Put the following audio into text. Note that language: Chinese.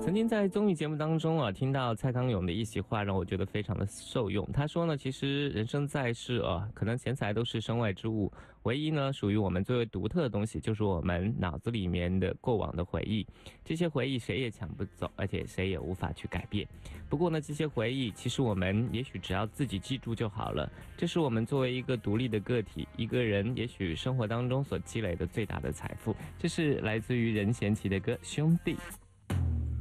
曾经在综艺节目当中啊，听到蔡康永的一席话，让我觉得非常的受用。他说呢，其实人生在世啊，可能钱财都是身外之物，唯一呢属于我们最为独特的东西，就是我们脑子里面的过往的回忆。这些回忆谁也抢不走，而且谁也无法去改变。不过呢，这些回忆其实我们也许只要自己记住就好了。这是我们作为一个独立的个体，一个人也许生活当中所积累的最大的财富。这是来自于任贤齐的歌《兄弟》。